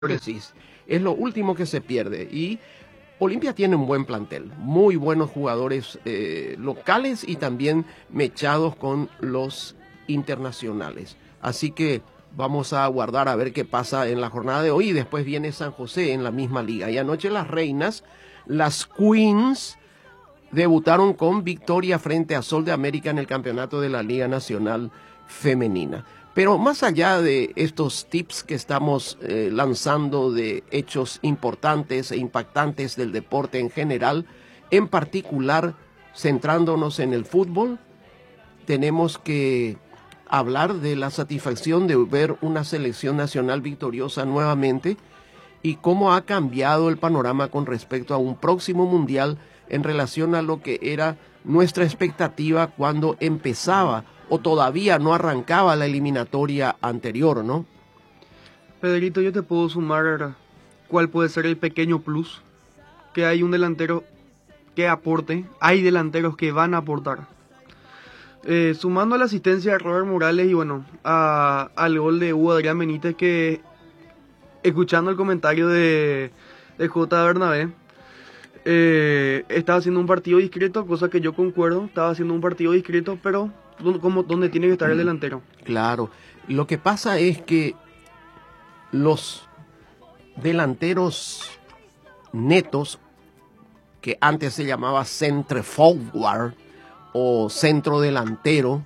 decís, es lo último que se pierde. Y Olimpia tiene un buen plantel, muy buenos jugadores locales y también mechados con los internacionales. Así que vamos a aguardar a ver qué pasa en la jornada de hoy. Y después viene San José en la misma liga. Y anoche las Reinas, las Queens, debutaron con victoria frente a Sol de América en el campeonato de la Liga Nacional Femenina. Pero más allá de estos tips que estamos lanzando de hechos importantes e impactantes del deporte en general, en particular centrándonos en el fútbol, tenemos que hablar de la satisfacción de ver una selección nacional victoriosa nuevamente y cómo ha cambiado el panorama con respecto a un próximo mundial en relación a lo que era nuestra expectativa cuando empezaba o todavía no arrancaba la eliminatoria anterior, ¿no? Pedrito, yo te puedo sumar cuál puede ser el pequeño plus, que hay un delantero que aporte, hay delanteros que van a aportar. Sumando a la asistencia de Robert Morales y bueno, al gol de Hugo Adrián Benítez, que escuchando el comentario de J. Bernabé, estaba haciendo un partido discreto, cosa que yo concuerdo, estaba haciendo un partido discreto, pero donde tiene que estar el delantero. Claro, lo que pasa es que los delanteros netos, que antes se llamaba centre forward o centro delantero,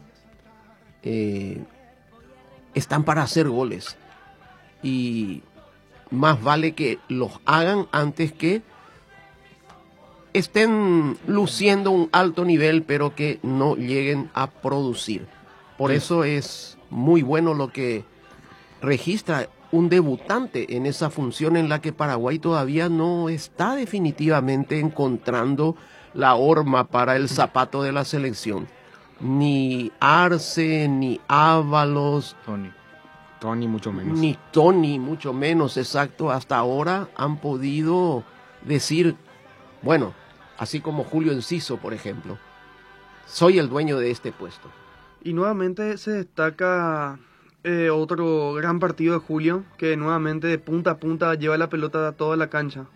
están para hacer goles y más vale que los hagan antes que estén luciendo un alto nivel, pero que no lleguen a producir. Por eso es muy bueno lo que registra un debutante en esa función en la que Paraguay todavía no está definitivamente encontrando la horma para el zapato de la selección. Ni Arce, ni Ábalos, Tony mucho menos. Ni Tony, mucho menos, exacto. Hasta ahora han podido decir, bueno, así como Julio Enciso, por ejemplo, soy el dueño de este puesto. Y nuevamente se destaca otro gran partido de Julio, que nuevamente de punta a punta lleva la pelota a toda la cancha.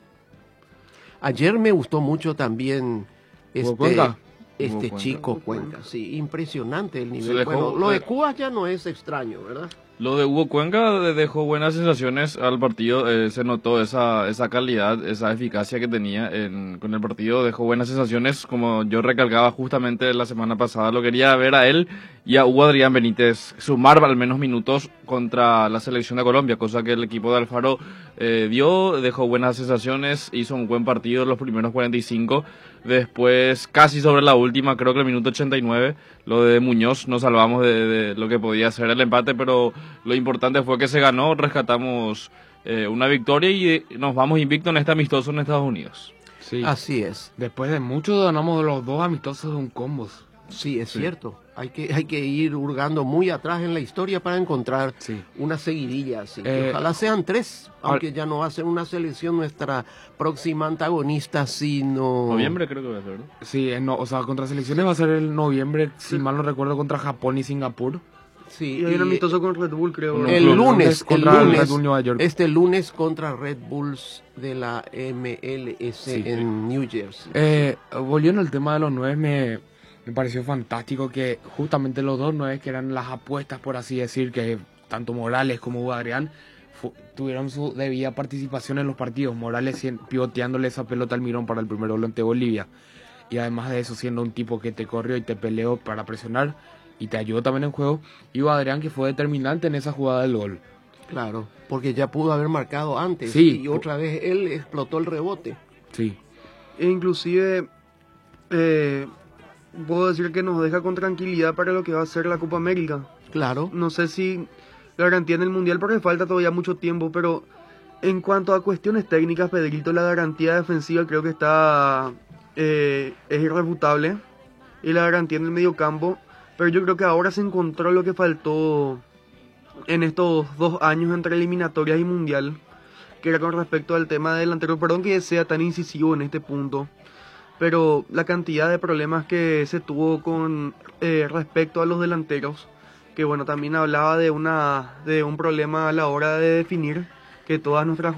Ayer me gustó mucho también Cuenca. Chico Cuenca. Sí, impresionante el nivel. Bueno, lo de Cuba ya no es extraño, ¿verdad? Lo de Hugo Cuenca dejó buenas sensaciones al partido, se notó esa calidad, esa eficacia que tenía con el partido, dejó buenas sensaciones, como yo recalcaba justamente la semana pasada, lo quería ver a él y a Hugo Adrián Benítez sumar al menos minutos contra la selección de Colombia, cosa que el equipo de Alfaro dejó buenas sensaciones, hizo un buen partido los primeros 45, después casi sobre la última, creo que el minuto 89, lo de Muñoz, nos salvamos de lo que podía ser el empate, pero lo importante fue que se ganó, rescatamos una victoria y nos vamos invictos en este amistoso en Estados Unidos. Sí. Así es. Después de mucho ganamos los dos amistosos de un combos. Sí, es cierto. Hay que ir hurgando muy atrás en la historia para encontrar una seguidilla así. Ojalá sean 3, aunque ya no va a ser una selección nuestra próxima antagonista, sino... Noviembre creo que va a ser, ¿no? Sí, contra selecciones va a ser el noviembre, si mal no recuerdo, contra Japón y Singapur. Sí, y hay un amistoso con Red Bull, creo. El lunes contra Red Bull Nueva York. Este lunes contra Red Bulls de la MLS en New Jersey. Volviendo al tema de los 9, me pareció fantástico que justamente los dos 9 que eran las apuestas, por así decir, que tanto Morales como Hugo Adrián tuvieron su debida participación en los partidos. Morales pivoteándole esa pelota al Mirón para el primer gol ante Bolivia. Y además de eso, siendo un tipo que te corrió y te peleó para presionar y te ayudó también en juego. Y Hugo Adrián, que fue determinante en esa jugada del gol. Claro, porque ya pudo haber marcado antes. Sí. Y otra vez él explotó el rebote. Sí. E inclusive... puedo decir que nos deja con tranquilidad para lo que va a ser la Copa América. Claro. No sé si garantía en el Mundial porque falta todavía mucho tiempo, pero en cuanto a cuestiones técnicas, Pedrito, la garantía defensiva creo que es irrefutable, y la garantía en el mediocampo, pero yo creo que ahora se encontró lo que faltó en estos 2 años entre eliminatorias y Mundial, que era con respecto al tema del delantero. Perdón que sea tan incisivo en este punto, pero la cantidad de problemas que se tuvo con respecto a los delanteros, que bueno, también hablaba de un problema a la hora de definir, que todas nuestras